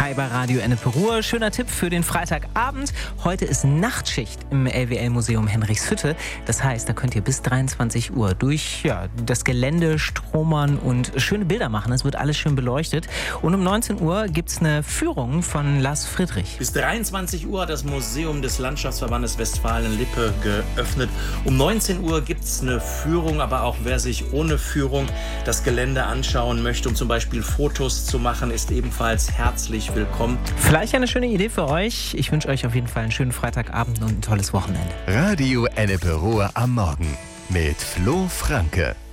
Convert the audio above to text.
Hi bei Radio Ennepe Ruhr. Schöner Tipp für den Freitagabend. Heute ist Nachtschicht im LWL-Museum Henrichshütte. Das heißt, da könnt ihr bis 23 Uhr durch das Gelände stromern und schöne Bilder machen. Es wird alles schön beleuchtet. Und um 19 Uhr gibt es eine Führung von Lars Friedrich. Bis 23 Uhr hat das Museum des Landschaftsverbandes Westfalen-Lippe geöffnet. Um 19 Uhr gibt es eine Führung, aber auch wer sich ohne Führung das Gelände anschauen möchte, um zum Beispiel Fotos zu machen, ist ebenfalls herzlich willkommen. Vielleicht eine schöne Idee für euch. Ich wünsche euch auf jeden Fall einen schönen Freitagabend und ein tolles Wochenende. Radio Ennepe Ruhr am Morgen mit Flo Franke.